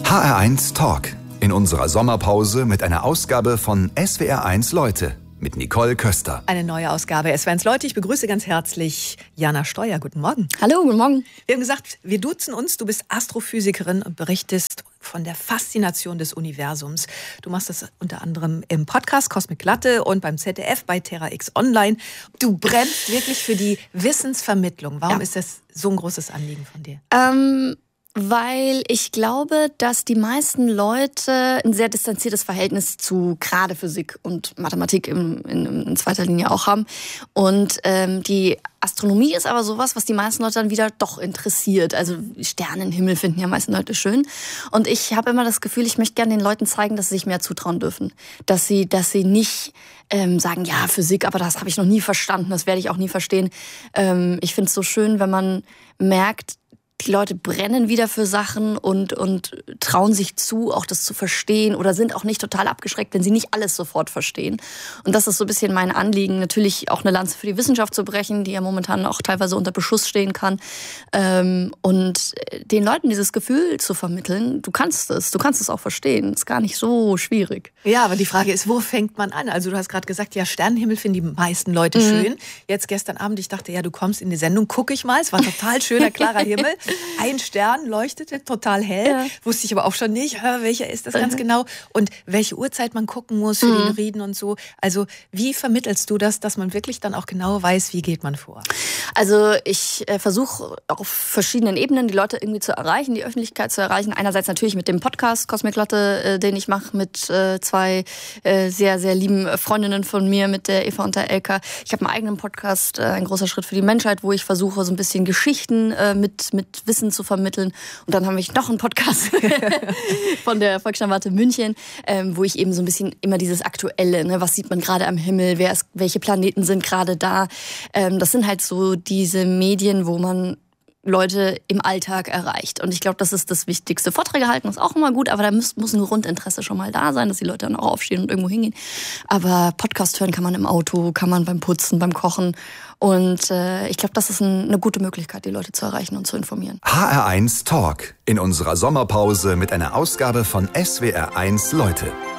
HR1 Talk. In unserer Sommerpause mit einer Ausgabe von SWR1 Leute mit Nicole Köster. Eine neue Ausgabe SWR1 Leute. Ich begrüße ganz herzlich Jana Steuer. Guten Morgen. Hallo, guten Morgen. Wir haben gesagt, wir duzen uns. Du bist Astrophysikerin und berichtest von der Faszination des Universums. Du machst das unter anderem im Podcast Cosmic Latte und beim ZDF bei Terra X Online. Du brennst wirklich für die Wissensvermittlung. Warum ist das so ein großes Anliegen von dir? Weil ich glaube, dass die meisten Leute ein sehr distanziertes Verhältnis zu gerade Physik und Mathematik in zweiter Linie auch haben. Und die Astronomie ist aber sowas, was die meisten Leute dann wieder doch interessiert. Also Sternenhimmel finden ja meisten Leute schön. Und ich habe immer das Gefühl, ich möchte gerne den Leuten zeigen, dass sie sich mehr zutrauen dürfen. Dass sie nicht sagen, ja, Physik, aber das habe ich noch nie verstanden, das werde ich auch nie verstehen. Ich finde es so schön, wenn man merkt, die Leute brennen wieder für Sachen und trauen sich zu, auch das zu verstehen oder sind auch nicht total abgeschreckt, wenn sie nicht alles sofort verstehen. Und das ist so ein bisschen mein Anliegen, natürlich auch eine Lanze für die Wissenschaft zu brechen, die ja momentan auch teilweise unter Beschuss stehen kann. Und den Leuten dieses Gefühl zu vermitteln, du kannst es auch verstehen. Ist gar nicht so schwierig. Ja, aber die Frage ist, wo fängt man an? Also du hast gerade gesagt, ja, Sternenhimmel finden die meisten Leute schön. Jetzt gestern Abend, ich dachte, ja, du kommst in die Sendung, gucke ich mal. Es war total schöner, klarer Himmel. Ein Stern leuchtete total hell, wusste ich aber auch schon nicht, welcher ist das ganz genau und welche Uhrzeit man gucken muss für die Neriden und so. Also wie vermittelst du das, dass man wirklich dann auch genau weiß, wie geht man vor? Also ich versuche auf verschiedenen Ebenen die Leute irgendwie zu erreichen, die Öffentlichkeit zu erreichen. Einerseits natürlich mit dem Podcast Cosmic Latte, den ich mache mit zwei sehr, sehr lieben Freundinnen von mir, mit der Eva und der Elka. Ich habe einen eigenen Podcast, ein großer Schritt für die Menschheit, wo ich versuche, so ein bisschen Geschichten mit Wissen zu vermitteln. Und dann habe ich noch einen Podcast von der Volksstimme Warte München, wo ich eben so ein bisschen immer dieses Aktuelle, ne, was sieht man gerade am Himmel, welche Planeten sind gerade da. Das sind halt so diese Medien, wo man Leute im Alltag erreicht. Und ich glaube, das ist das Wichtigste. Vorträge halten ist auch immer gut, aber da muss ein Grundinteresse schon mal da sein, dass die Leute dann auch aufstehen und irgendwo hingehen. Aber Podcast hören kann man im Auto, kann man beim Putzen, beim Kochen. Und ich glaube, das ist eine gute Möglichkeit, die Leute zu erreichen und zu informieren. HR1 Talk. In unserer Sommerpause mit einer Ausgabe von SWR1 Leute.